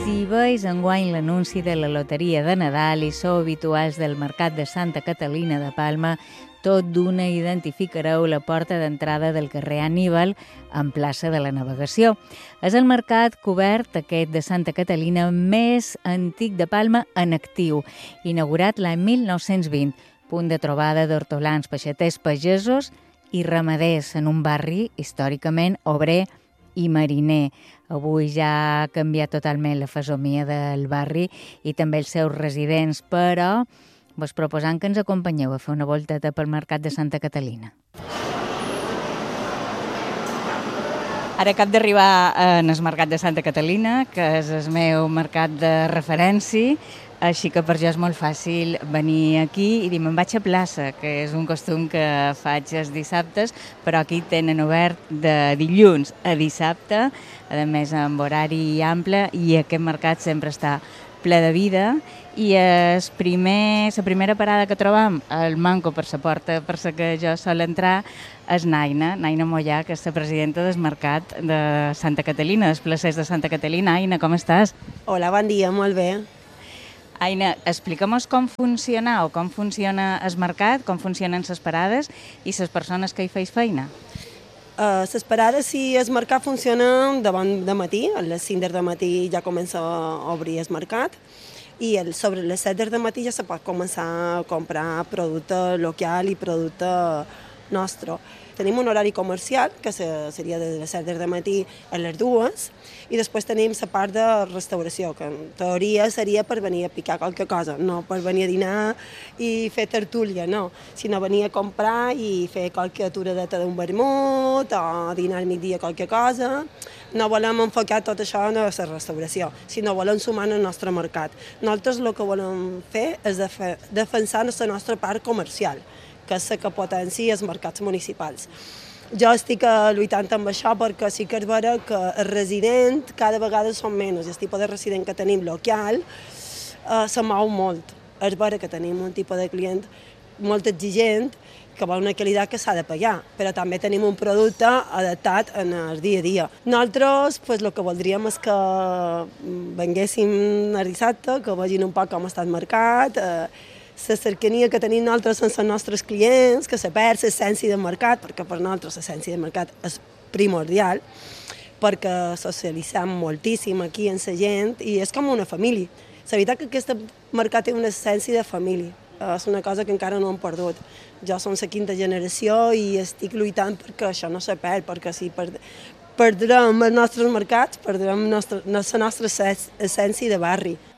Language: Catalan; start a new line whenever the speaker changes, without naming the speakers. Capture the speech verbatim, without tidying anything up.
Si veus enguany l'anunci de la loteria de Nadal i sou habituals del Mercat de Santa Catalina de Palma, tot d'una identificareu la porta d'entrada del carrer Aníbal en plaça de la Navegació. És el mercat cobert, aquest de Santa Catalina, més antic de Palma en actiu, inaugurat l'any mil nou-cents vint, punt de trobada d'hortolans, peixaters, pagesos i ramaders en un barri històricament obrer i mariner. Avui ja ha canviat totalment la fesomia del barri i també els seus residents, però vos proposant que ens acompanyeu a fer una volteta pel Mercat de Santa Catalina. Ara acabo d'arribar en el Mercat de Santa Catalina, que és el meu mercat de referència, així que per jo és molt fàcil venir aquí i dir me'n vaig a plaça, que és un costum que faig els dissabtes, però aquí tenen obert de dilluns a dissabte, a més amb horari ample, i aquest mercat sempre està ple de vida. I el primer, la primera parada que trobam, el manco per la porta per la que jo sol entrar, és Naina, Naina Mollà, que és la presidenta del Mercat de Santa Catalina, dels placers de Santa Catalina. Aina, com estàs?
Hola, bon dia, molt bé.
Aina, explica'm com funciona o com funciona el mercat, com funcionen les parades i les persones que hi feis feina.
Les uh, parades i el mercat funcionen de bon de matí, a les cinc del matí ja comença a obrir el mercat, i el, sobre les set del matí ja se pot començar a comprar producte local i producte nostre. Tenim un horari comercial, que seria de les set del matí a les dues, i després tenim la part de restauració, que en teoria seria per venir a picar qualque cosa, no per venir a dinar i fer tertúlia, no, sinó venir a comprar i fer qualque aturadeta d'un vermut o dinar al migdia qualque cosa. No volem enfocar tot això en la restauració, sinó volem sumar al nostre mercat. Nosaltres el que volem fer és defensar la nostra part comercial, que és la que potencia els mercats municipals. Jo estic lluitant amb això perquè sí que és vera que els residents cada vegada són menys, i el tipus de resident que tenim local eh, se mou molt. És vera que tenim un tipus de client molt exigent, que vol una qualitat que s'ha de pagar, però també tenim un producte adaptat en el dia a dia. Nosaltres pues, el que voldríem és que venguéssim el dissabte, que vegin un poc com està el mercat, eh, la cercania que tenim nosaltres amb els nostres clients, que se perd l'essència del mercat, perquè per nosaltres l'essència del mercat és primordial, perquè socialitzem moltíssim aquí amb la gent i és com una família. La veritat que aquest mercat té una essència de família, és una cosa que encara no hem perdut. Jo som la quinta generació i estic lluitant perquè això no se perd, perquè si perdrem els nostres mercats, perdrem la nostra essència de barri.